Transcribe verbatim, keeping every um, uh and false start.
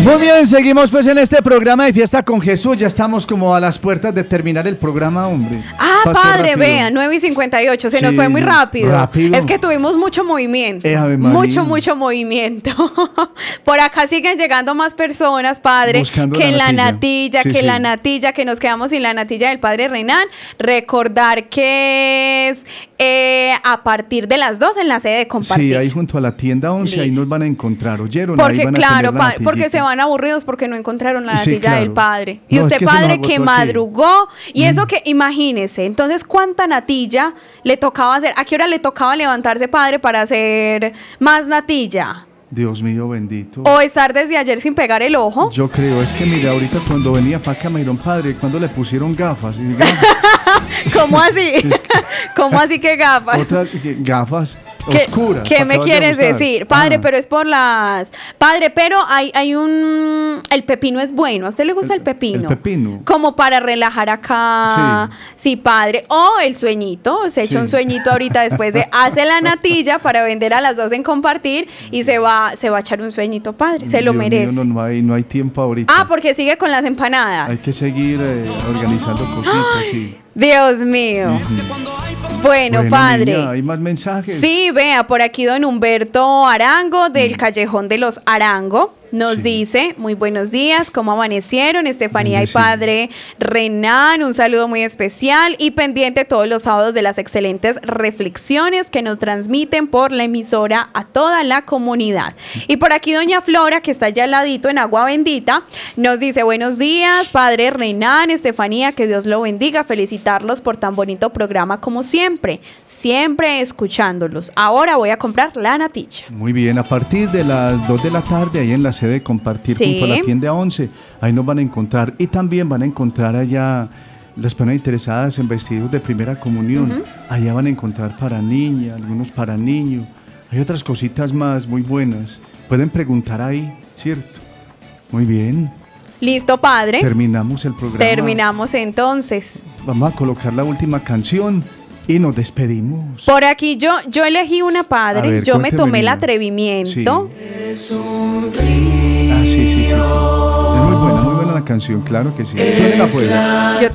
Muy bien, seguimos pues en este programa de Fiesta con Jesús. Ya estamos como a las puertas de terminar el programa, hombre. Ah, Pasó padre, rápido. vean, nueve y cincuenta y ocho, se Sí, nos fue muy rápido. rápido. Es que tuvimos mucho movimiento. Eh, Ave María. mucho, mucho movimiento. Por acá siguen llegando más personas, padre, Buscando que la la natilla. natilla, Sí, que sí. la natilla, que nos quedamos sin la natilla del padre Renan. Recordar que es eh, a partir de las dos en la sede de compartir. Sí, ahí junto a la tienda once, ahí Listo. nos van a encontrar, ¿oyeron? Ahí Porque van a claro, tener la pa- porque natillita. se van aburridos porque no encontraron la Sí, natilla claro. del padre. Y No, es usted, que se nos padre, agotó que aquí. madrugó. Y Mm. eso que, imagínese, entonces, ¿cuánta natilla le tocaba hacer? ¿A qué hora le tocaba levantarse, padre, para hacer más natilla? Dios mío, bendito. ¿O estar desde ayer sin pegar el ojo? Yo creo, es que mira, ahorita cuando venía para acá me dijeron, padre, cuando le pusieron gafas, y gafas ¿Cómo así? ¿Cómo así que gafas? otras que- gafas ¿Qué, oscuras. ¿qué pa' me que vaya a quieres gustar. decir? Padre, Ah, pero es por las... Padre, pero hay, hay un... El pepino es bueno. ¿A usted le gusta el, El- pepino? el pepino. Como para relajar acá. Sí, padre. O el sueñito. Se echa Sí. un sueñito ahorita después de... Hace la natilla para vender a las dos en compartir y se va, se va a echar un sueñito, padre. Se lo Dios mío, merece. no, no hay, no hay tiempo ahorita. Ah, porque sigue con las empanadas. Hay que seguir eh, organizando cositas, sí. Dios mío. Bueno, Bueno, padre. niña, ¿hay más mensajes? Sí, vea, por aquí don Humberto Arango del Callejón de los Arango nos Sí. dice, muy buenos días, ¿cómo amanecieron? Estefanía y Bendecido. padre Renan, un saludo muy especial y pendiente todos los sábados de las excelentes reflexiones que nos transmiten por la emisora a toda la comunidad. Y por aquí doña Flora, que está allá al ladito en Agua Bendita, nos dice, buenos días, padre Renan, Estefanía, que Dios lo bendiga, felicitarlos por tan bonito programa como siempre, siempre escuchándolos. Ahora voy a comprar la natilla. Muy bien, a partir de las dos de la tarde, ahí en la sede de compartir Sí. junto a la tienda once, ahí nos van a encontrar. Y también van a encontrar allá las personas interesadas en vestidos de primera comunión. Ujú. Allá van a encontrar para niña, algunos para niño. Hay otras cositas más muy buenas. Pueden preguntar ahí, ¿cierto? Muy bien. ¿Listo, padre? Terminamos el programa. Terminamos entonces. Vamos a colocar la última canción y nos despedimos. Por aquí yo, yo elegí una, padre. A ver, yo me cuénteme, tomé el niña. atrevimiento. Ah, sí, sí, sí, sí. Es muy buena, muy buena la canción, claro que sí. Suena la pueda. Yo